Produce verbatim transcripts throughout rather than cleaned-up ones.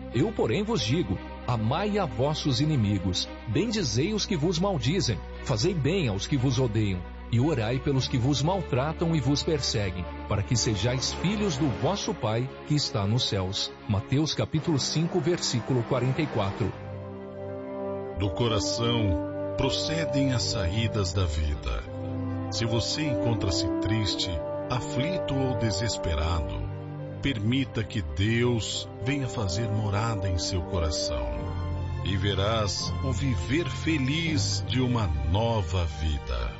Eu, porém, vos digo: amai a vossos inimigos, bendizei os que vos maldizem, fazei bem aos que vos odeiam, e orai pelos que vos maltratam e vos perseguem, para que sejais filhos do vosso Pai que está nos céus. Mateus capítulo cinco, versículo quarenta e quatro. Do coração procedem as saídas da vida. Se você encontra-se triste, aflito ou desesperado, permita que Deus venha fazer morada em seu coração, e verás o viver feliz de uma nova vida.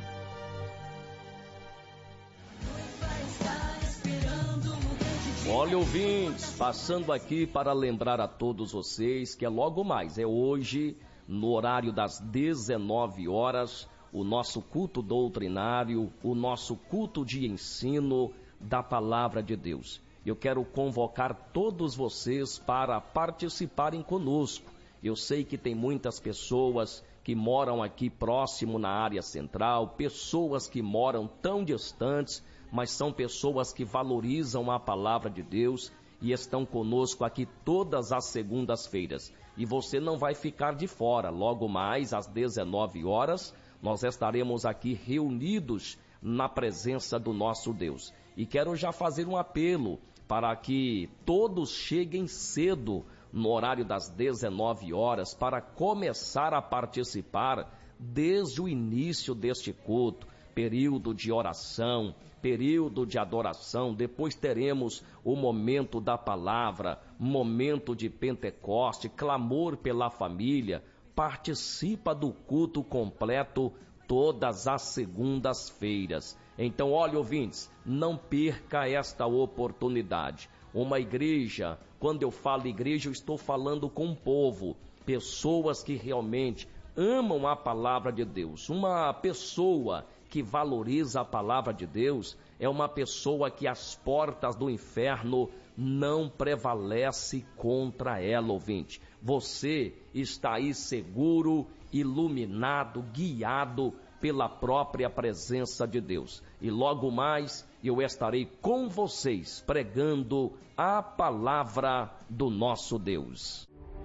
Olha, ouvintes, passando aqui para lembrar a todos vocês que é logo mais, é hoje, no horário das dezenove horas, o nosso culto doutrinário, o nosso culto de ensino da Palavra de Deus. Eu quero convocar todos vocês para participarem conosco. Eu sei que tem muitas pessoas que moram aqui próximo na área central, pessoas que moram tão distantes, mas são pessoas que valorizam a Palavra de Deus e estão conosco aqui todas as segundas-feiras. E você não vai ficar de fora. Logo mais às dezenove horas, nós estaremos aqui reunidos na presença do nosso Deus. E quero já fazer um apelo para que todos cheguem cedo no horário das dezenove horas para começar a participar desde o início deste culto, período de oração, período de adoração. Depois teremos o momento da palavra, momento de Pentecoste, clamor pela família. Participa do culto completo todas as segundas-feiras. Então, olha, ouvintes, não perca esta oportunidade. Uma igreja, quando eu falo igreja, eu estou falando com o povo, pessoas que realmente amam a palavra de Deus. Uma pessoa que valoriza a palavra de Deus é uma pessoa que as portas do inferno não prevalece contra ela, ouvinte. Você está aí seguro, iluminado, guiado pela própria presença de Deus. E logo mais eu estarei com vocês pregando a palavra do nosso Deus.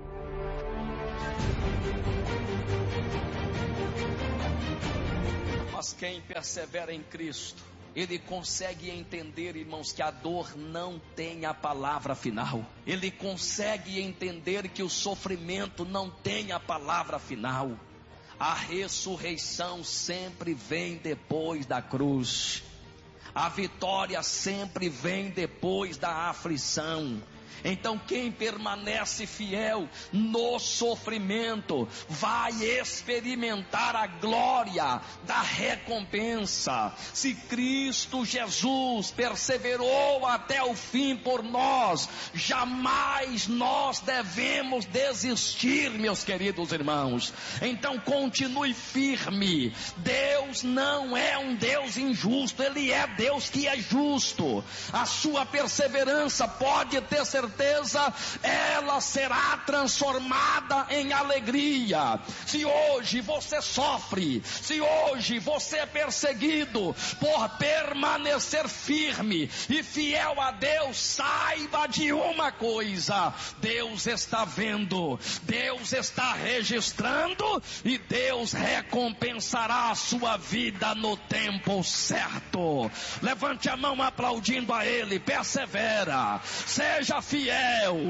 Mas quem persevera em Cristo, ele consegue entender, irmãos, que a dor não tem a palavra final. Ele consegue entender que o sofrimento não tem a palavra final. A ressurreição sempre vem depois da cruz. A vitória sempre vem depois da aflição. Então quem permanece fiel no sofrimento vai experimentar a glória da recompensa. Se Cristo Jesus perseverou até o fim por nós, jamais nós devemos desistir, meus queridos irmãos. Então continue firme. Deus não é um Deus injusto, Ele é Deus que é justo. A sua perseverança, pode ter certeza, ela será transformada em alegria. Se hoje você sofre, se hoje você é perseguido por permanecer firme e fiel a Deus, saiba de uma coisa: Deus está vendo, Deus está registrando e Deus recompensará a sua vida no tempo certo. Levante a mão aplaudindo a Ele, persevera, seja fiel.